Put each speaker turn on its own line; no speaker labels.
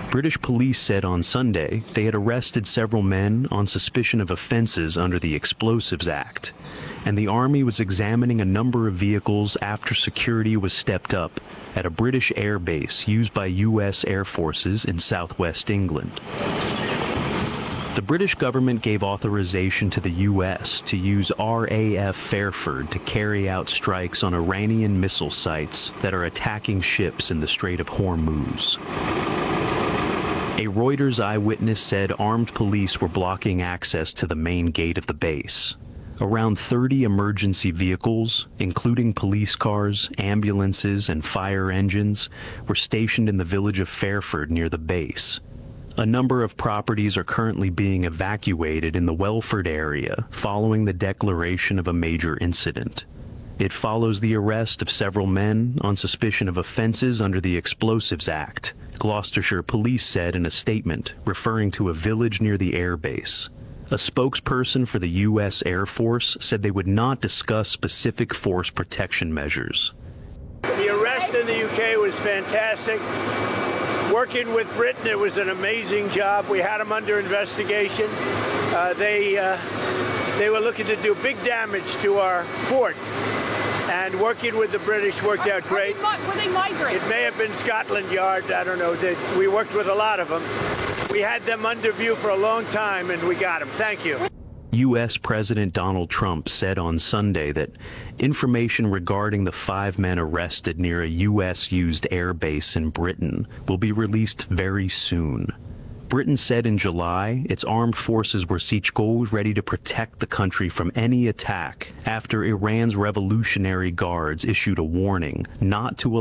British police said on Sunday they had arrested several men on suspicion of offenses under the Explosives Act, and the Army was examining a number of vehicles after security was stepped up at a British air base used by U.S. Air Forces in southwest England. The British government gave authorization to the U.S. to use RAF Fairford to carry out strikes on Iranian missile sites that are attacking ships in the Strait of Hormuz. A Reuters eyewitness said armed police were blocking access to the main gate of the base. Around 30 emergency vehicles, including police cars, ambulances, and fire engines, were stationed in the village of Fairford near the base. A number of properties are currently being evacuated in the Welford area following the declaration of a major incident. It follows the arrest of several men on suspicion of offenses under the Explosives Act, Gloucestershire Police said in a statement referring to a village near the airbase. A spokesperson for the U.S. Air Force said they would not discuss specific force protection measures.
The arrest in the UK was fantastic. Working with Britain, it was an amazing job. We had them under investigation. They were looking to do big damage to our port. And working with the British worked out great.
Were they migrants?
It may have been Scotland Yard. I don't know. We worked with a lot of them. We had them under view for a long time, and we got them. Thank you.
U.S. President Donald Trump said on Sunday that information regarding the 5 men arrested near a U.S.-used air base in Britain will be released very soon. Britain said in July its armed forces were ready to protect the country from any attack after Iran's Revolutionary Guards issued a warning not to